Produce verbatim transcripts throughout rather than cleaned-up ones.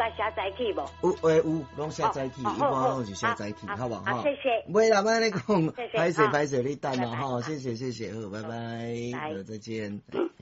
下载去无？ 有诶有，拢下载去，一般拢是下载去，好不好？ 好，谢谢。 袂啦，莫你讲，歹势歹势，你等咯吼，谢谢谢谢，好，拜拜，好，再见。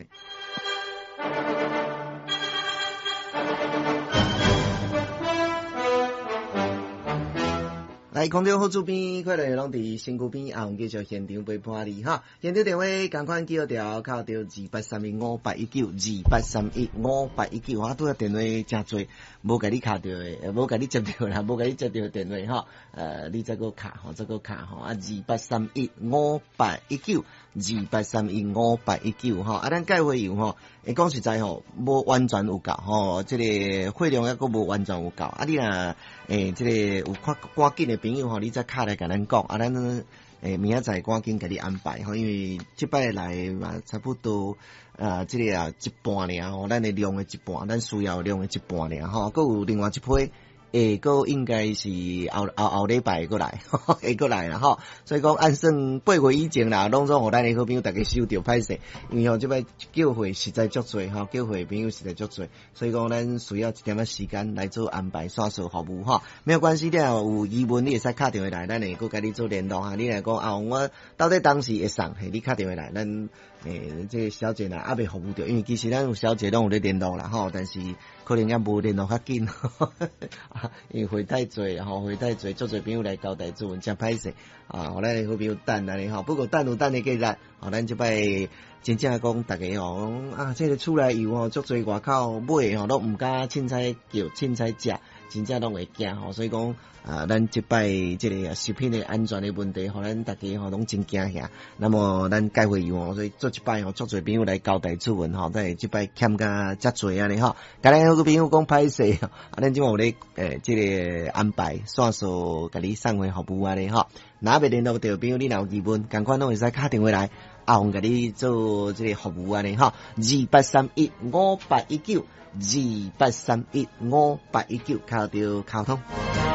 来，空中好主编，快乐拢伫身躯边，啊，继续现场陪伴你哈。现场电话赶快叫掉，靠到二八三一五八一九，二八三一五八一九，我拄啊电话真多，无甲你卡到诶，无甲你接到啦，无甲你接到电话哈。呃，你再个卡吼，再个卡吼，啊，二八三一五八一九，二八三一五八一九哈。啊，咱介会用吼，诶，讲实在吼，无完全有够吼，即、这个费用抑佫无完全有够。啊，你若诶，即、这个有看赶紧诶朋友吼，你再卡来甲咱讲，啊，咱诶明仔载赶紧甲你安排吼，因为即摆来嘛差不多啊，即、这个啊一半尔吼，咱诶量诶一半，咱需要量诶一半尔吼，佫有另外一批。诶，个应该是后后后礼拜过来，会过来啦吼。所以讲按算八月以前啦，拢总互咱诶好朋友大家收到歹势，因为吼即摆叫会实在足多吼，叫会朋友实在足多，所以讲咱需要一点仔时间来做安排刷数服务吼。没有关系的，有疑问你会使打电话来，咱会佮甲你做联络哈。你来讲啊，我到底当时会送，嘿，你打电话来，咱诶，这个小姐呢还未服务着，因为其实咱有小姐拢有咧联络啦吼，但是可能也无联络较紧。因为会太侪吼，会太侪，足侪朋友来交代做文真歹势啊！互咱诶好朋友等安尼吼，不过等有等诶计咱，吼咱即摆真正讲大家吼啊，即、这个厝内油吼，足侪外口买吼，拢毋敢凊彩叫凊彩食，真正拢会惊吼，所以讲啊，咱即摆即个食品诶安全诶问题，互咱大家吼拢真惊吓。那么咱改会油吼，所以做一摆吼，足侪朋友来交代做文吼，但系即摆欠甲遮侪安尼吼，甲咱好个朋友讲歹势，啊，咱即马有咧诶，即、这个安排线索，甲你送回服务安尼吼。若未联络到朋友，你若有疑问，赶快拢会使打电话来，阿红甲你做即个服务安尼吼。二八三一五八一九，二八三一五八一九，靠到沟通。